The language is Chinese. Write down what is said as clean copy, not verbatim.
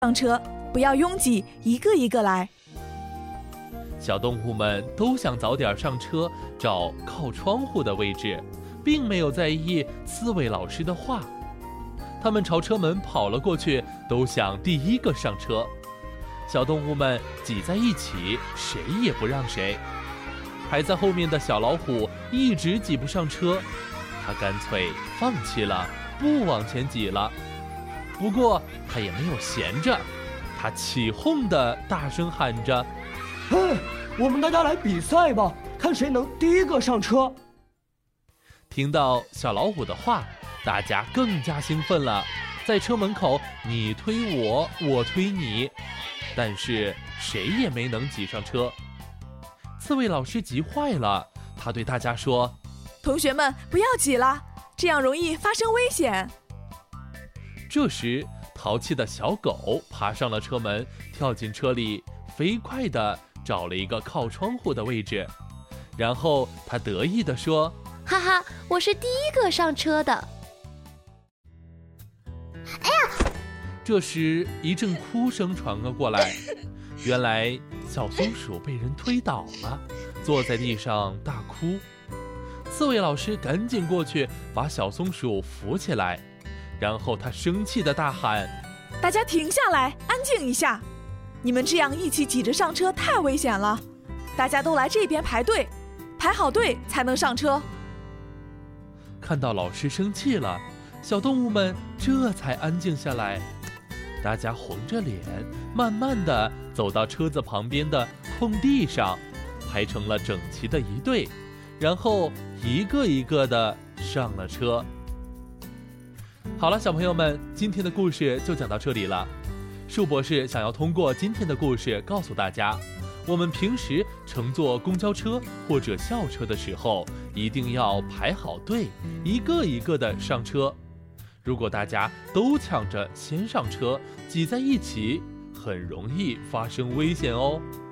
上车，不要拥挤，一个一个来。 小动物们都想早点上车，找靠窗户的位置，并没有在意刺猬老师的话。他们朝车门跑了过去，都想第一个上车。小动物们挤在一起，谁也不让谁。排在后面的小老虎一直挤不上车，他干脆放弃了，不往前挤了。不过他也没有闲着，他起哄地大声喊着： 我们大家来比赛吧，看谁能第一个上车。 听到小老虎的话，大家更加兴奋了，在车门口你推我，我推你，但是谁也没能挤上车。刺猬老师急坏了，他对大家说： 同学们不要挤了，这样容易发生危险。 这时淘气的小狗爬上了车门，跳进车里，飞快地找了一个靠窗户的位置，然后他得意地说： 哈哈，我是第一个上车的。 哎呀！ 这时一阵哭声传了过来，原来小松鼠被人推倒了，坐在地上大哭。刺猬老师赶紧过去把小松鼠扶起来，然后他生气地大喊： 大家停下来，安静一下，你们这样一起挤着上车太危险了，大家都来这边排队，排好队才能上车。 看到老师生气了，小动物们这才安静下来。大家红着脸，慢慢地走到车子旁边的空地上，排成了整齐的一队，然后一个一个地上了车。好了，小朋友们，今天的故事就讲到这里了。树博士想要通过今天的故事告诉大家，我们平时乘坐公交车或者校车的时候，一定要排好队，一个一个的上车。如果大家都抢着先上车，挤在一起，很容易发生危险哦。